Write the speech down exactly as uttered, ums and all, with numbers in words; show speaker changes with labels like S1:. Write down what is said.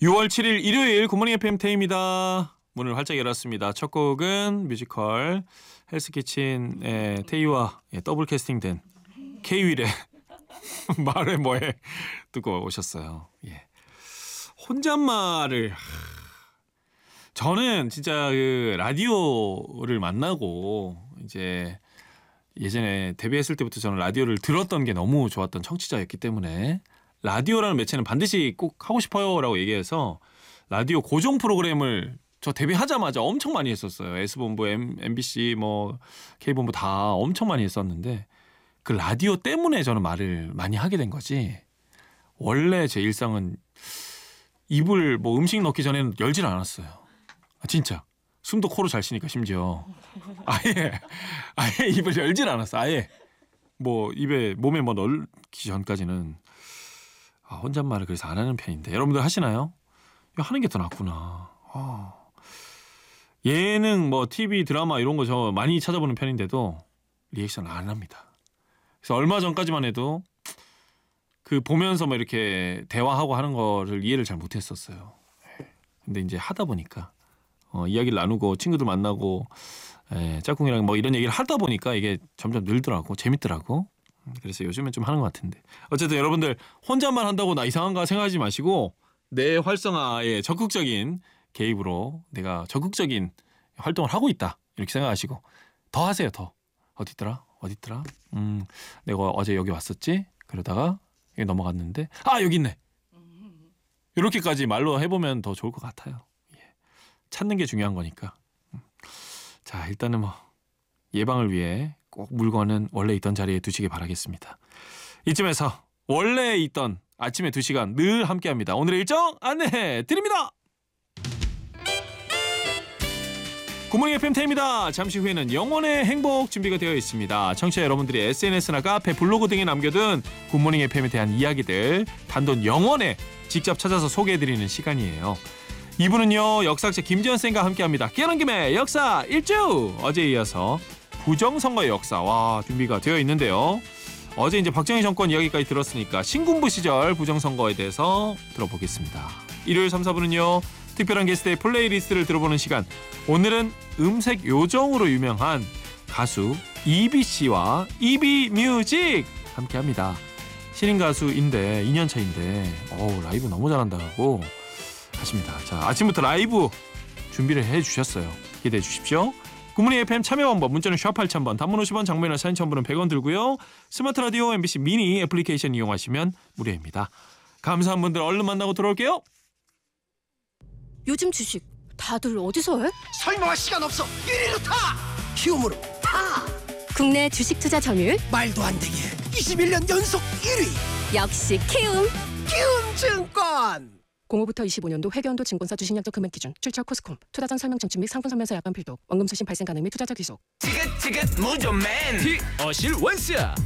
S1: 유월 칠일 일요일 굿모닝 에프엠 태희입니다. 문을 활짝 열었습니다. 첫 곡은 뮤지컬 헬스키친의 태희와 더블 캐스팅된 K-윌의 말해 뭐해 듣고 오셨어요. 예. 혼잣말을 저는 진짜 그 라디오를 만나고 이제 예전에 데뷔했을 때부터 저는 라디오를 들었던 게 너무 좋았던 청취자였기 때문에 라디오라는 매체는 반드시 꼭 하고 싶어요라고 얘기해서 라디오 고정 프로그램을 저 데뷔하자마자 엄청 많이 했었어요. S본부, 엠비씨, 뭐 K본부 다 엄청 많이 했었는데 그 라디오 때문에 저는 말을 많이 하게 된 거지. 원래 제 일상은 입을 뭐 음식 넣기 전에는 열질 않았어요. 아, 진짜. 숨도 코로 잘 쉬니까 심지어 아예 아예 입을 열질 않았어. 아예 뭐 입에 몸에 뭐 넣기 전까지는 아, 혼잣말을 그래서 안 하는 편인데 여러분들 하시나요? 이거 하는 게 더 낫구나. 아. 예능 뭐 티비 드라마 이런 거 저 많이 찾아보는 편인데도 리액션 안 합니다. 그래서 얼마 전까지만 해도 그 보면서 뭐 이렇게 대화하고 하는 거를 이해를 잘 못했었어요. 근데 이제 하다 보니까 어, 이야기를 나누고 친구들 만나고 에, 짝꿍이랑 뭐 이런 얘기를 하다 보니까 이게 점점 늘더라고. 재밌더라고. 그래서 요즘엔 좀 하는 것 같은데 어쨌든 여러분들 혼자만 한다고 나 이상한가 생각하지 마시고 내 활성화에 적극적인 개입으로 내가 적극적인 활동을 하고 있다 이렇게 생각하시고 더 하세요. 더 어디 있더라 어디 있더라 음 내가 어제 여기 왔었지 그러다가 여기 넘어갔는데 아 여기 있네 이렇게까지 말로 해보면 더 좋을 것 같아요. 예. 찾는 게 중요한 거니까. 음. 자 일단은 뭐 예방을 위해 꼭 물건은 원래 있던 자리에 두시기 바라겠습니다. 이쯤에서 원래 있던 아침에 두 시간 늘 함께합니다. 오늘의 일정 안내해 드립니다. 굿모닝 에프엠 태희입니다. 잠시 후에는 영혼의 행복 준비가 되어 있습니다. 청취자 여러분들이 에스엔에스나 카페, 블로그 등에 남겨둔 굿모닝 에프엠에 대한 이야기들 단돈 영혼에 직접 찾아서 소개해드리는 시간이에요. 이 부는요 역사학자 김지현 쌤과 함께합니다. 깨어난 김에 역사 일주 어제에 이어서 부정선거의 역사 와 준비가 되어 있는데요. 어제 이제 박정희 정권 이야기까지 들었으니까 신군부 시절 부정선거에 대해서 들어보겠습니다. 일요일 삼, 사 부는요 특별한 게스트의 플레이리스트를 들어보는 시간. 오늘은 음색 요정으로 유명한 가수 이비씨와 이비뮤직 함께합니다. 신인 가수인데 이 년 차인데 어우 라이브 너무 잘한다고 하십니다. 자 아침부터 라이브 준비를 해주셨어요. 기대해 주십시오. 굿모닝 에프엠 참여 방법 문자는 샵 팔천 번 단문 오십 원 장문이나 사진 첨부는 백 원 들고요. 스마트 라디오 엠비씨 미니 애플리케이션 이용하시면 무료입니다. 감사한 분들 얼른 만나고 들어올게요.
S2: 요즘 주식 다들 어디서 해?
S3: 설명할 시간 없어. 이리로 타. 키움으로 타.
S2: 국내 주식 투자 점유율
S3: 말도 안 되게 이십일 년 연속 일 위.
S2: 역시 키움.
S3: 키움증권.
S2: 공오부터 이십오 년도 회계연도 증권사 주식약정 금액 기준 출처 코스콤 투자 전 설명 청취 및 상품 설명서 약관 필독 원금 수신 발생 가능 및 투자자 귀속
S4: 지긋지긋 무좀맨 티 어실 원스